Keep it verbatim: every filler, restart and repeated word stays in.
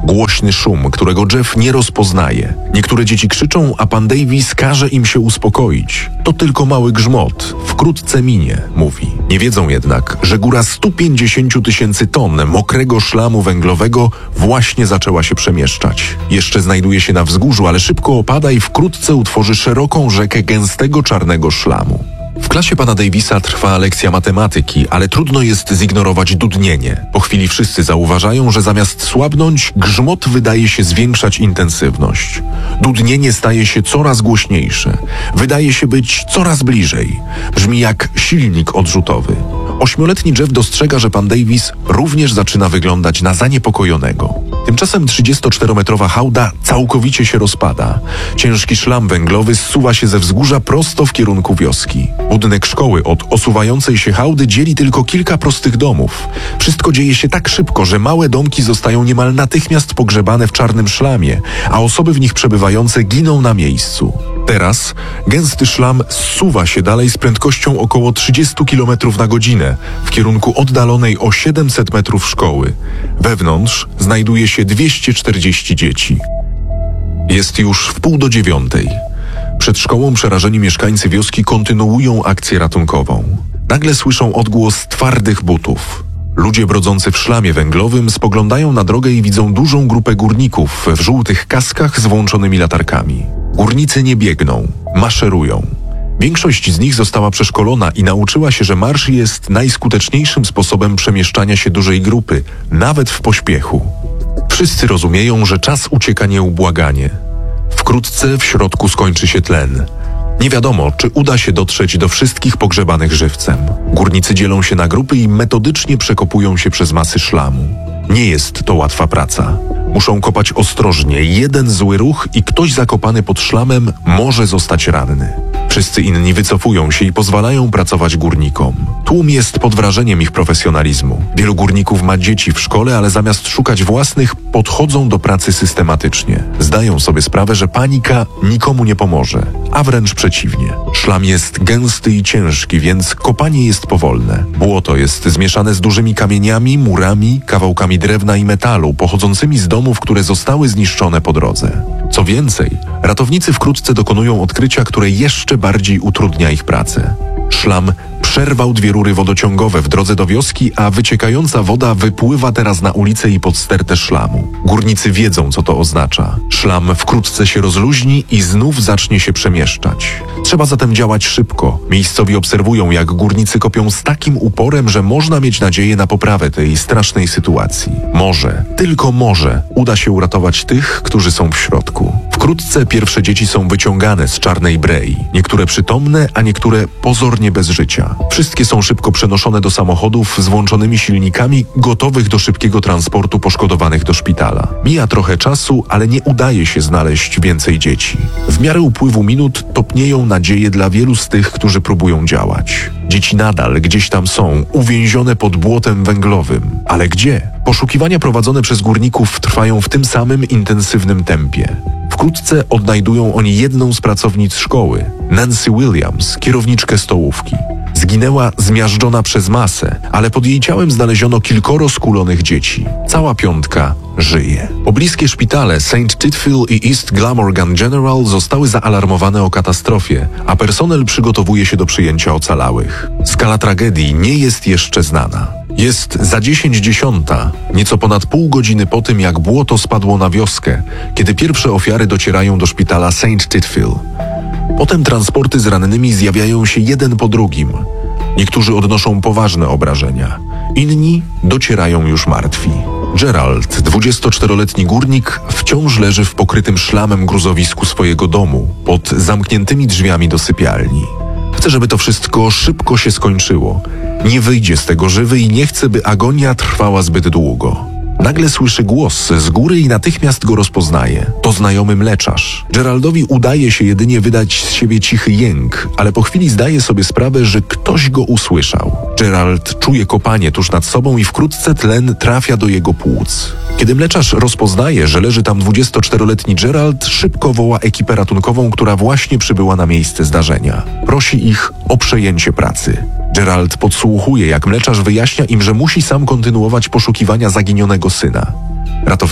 Głośny szum, którego Jeff nie rozpoznaje. Niektóre dzieci krzyczą, a pan Davis każe im się uspokoić. To tylko mały grzmot. Wkrótce minie, mówi. Nie wiedzą jednak, że góra stu pięćdziesięciu tysięcy ton mokrego szlamu węglowego właśnie zaczęła się przemieszczać. Jeszcze znajduje się na wzgórzu, ale szybko opada i wkrótce utworzy szeroką rzekę gęstego czarnego szlamu. W klasie pana Davisa trwa lekcja matematyki, ale trudno jest zignorować dudnienie. Po chwili wszyscy zauważają, że zamiast słabnąć, grzmot wydaje się zwiększać intensywność. Dudnienie staje się coraz głośniejsze. Wydaje się być coraz bliżej. Brzmi jak silnik odrzutowy. Ośmioletni Jeff dostrzega, że pan Davis również zaczyna wyglądać na zaniepokojonego. Tymczasem trzydziestoczterometrowa hałda całkowicie się rozpada. Ciężki szlam węglowy zsuwa się ze wzgórza prosto w kierunku wioski. Budynek szkoły od osuwającej się hałdy dzieli tylko kilka prostych domów. Wszystko dzieje się tak szybko, że małe domki zostają niemal natychmiast pogrzebane w czarnym szlamie, a osoby w nich przebywające giną na miejscu. Teraz gęsty szlam zsuwa się dalej z prędkością około trzydziestu kilometrów na godzinę w kierunku oddalonej o siedemset metrów szkoły. Wewnątrz znajduje się dwieście czterdzieści dzieci. Jest już w pół do dziewiątej. Przed szkołą przerażeni mieszkańcy wioski kontynuują akcję ratunkową. Nagle słyszą odgłos twardych butów. Ludzie brodzący w szlamie węglowym spoglądają na drogę i widzą dużą grupę górników w żółtych kaskach z włączonymi latarkami. Górnicy nie biegną, maszerują. Większość z nich została przeszkolona i nauczyła się, że marsz jest najskuteczniejszym sposobem przemieszczania się dużej grupy, nawet w pośpiechu. Wszyscy rozumieją, że czas ucieka nieubłaganie. Wkrótce w środku skończy się tlen. Nie wiadomo, czy uda się dotrzeć do wszystkich pogrzebanych żywcem. Górnicy dzielą się na grupy i metodycznie przekopują się przez masy szlamu. Nie jest to łatwa praca. Muszą kopać ostrożnie. Jeden zły ruch i ktoś zakopany pod szlamem może zostać ranny. Wszyscy inni wycofują się i pozwalają pracować górnikom. Tłum jest pod wrażeniem ich profesjonalizmu. Wielu górników ma dzieci w szkole, ale zamiast szukać własnych, podchodzą do pracy systematycznie. Zdają sobie sprawę, że panika nikomu nie pomoże, a wręcz przeciwnie. Szlam jest gęsty i ciężki, więc kopanie jest powolne. Błoto jest zmieszane z dużymi kamieniami, murami, kawałkami drewna i metalu, pochodzącymi z domów, które zostały zniszczone po drodze. Co więcej, ratownicy wkrótce dokonują odkrycia, które jeszcze bardziej utrudnia ich pracę. Szlam przerwał dwie rury wodociągowe w drodze do wioski, a wyciekająca woda wypływa teraz na ulicę i pod stertę szlamu. Górnicy wiedzą, co to oznacza. Szlam wkrótce się rozluźni i znów zacznie się przemieszczać. Trzeba zatem działać szybko. Miejscowi obserwują, jak górnicy kopią z takim uporem, że można mieć nadzieję na poprawę tej strasznej sytuacji. Może, tylko może, uda się uratować tych, którzy są w środku. Wkrótce pierwsze dzieci są wyciągane z czarnej brei. Niektóre przytomne, a niektóre pozornie bez życia. Wszystkie są szybko przenoszone do samochodów z włączonymi silnikami, gotowych do szybkiego transportu poszkodowanych do szpitala. Mija trochę czasu, ale nie udaje się znaleźć więcej dzieci. W miarę upływu minut topnieją nadzieje dla wielu z tych, którzy próbują działać. Dzieci nadal gdzieś tam są, uwięzione pod błotem węglowym. Ale gdzie? Poszukiwania prowadzone przez górników trwają w tym samym intensywnym tempie. Wkrótce odnajdują oni jedną z pracownic szkoły, Nancy Williams, kierowniczkę stołówki. Zginęła zmiażdżona przez masę, ale pod jej ciałem znaleziono kilkoro skulonych dzieci. Cała piątka żyje. Pobliskie szpitale Saint Titfield i East Glamorgan General zostały zaalarmowane o katastrofie, a personel przygotowuje się do przyjęcia ocalałych. Skala tragedii nie jest jeszcze znana. Jest za dziesięć dziesiąta, nieco ponad pół godziny po tym, jak błoto spadło na wioskę, kiedy pierwsze ofiary docierają do szpitala Saint Titfield. Potem transporty z rannymi zjawiają się jeden po drugim. Niektórzy odnoszą poważne obrażenia, inni docierają już martwi. Gerald, dwudziestoczteroletni górnik, wciąż leży w pokrytym szlamem gruzowisku swojego domu, pod zamkniętymi drzwiami do sypialni. Chce, żeby to wszystko szybko się skończyło. Nie wyjdzie z tego żywy i nie chce, by agonia trwała zbyt długo. Nagle słyszy głos z góry i natychmiast go rozpoznaje. To znajomy mleczarz. Geraldowi udaje się jedynie wydać z siebie cichy jęk, ale po chwili zdaje sobie sprawę, że ktoś go usłyszał. Gerald czuje kopanie tuż nad sobą i wkrótce tlen trafia do jego płuc. Kiedy mleczarz rozpoznaje, że leży tam dwudziestoczteroletni Gerald, szybko woła ekipę ratunkową, która właśnie przybyła na miejsce zdarzenia. Prosi ich o przejęcie pracy. Gerald podsłuchuje, jak mleczarz wyjaśnia im, że musi sam kontynuować poszukiwania zaginionego syna. Ratownicy